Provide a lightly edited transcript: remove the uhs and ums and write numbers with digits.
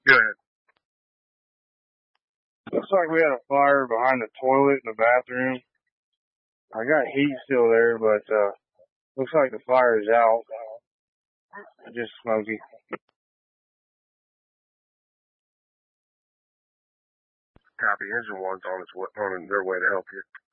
Go ahead. Looks like we had a fire behind the toilet in the bathroom. I got heat still there, but looks like the fire is out. Just smoky. Copy. Engine 1's on their way to help you.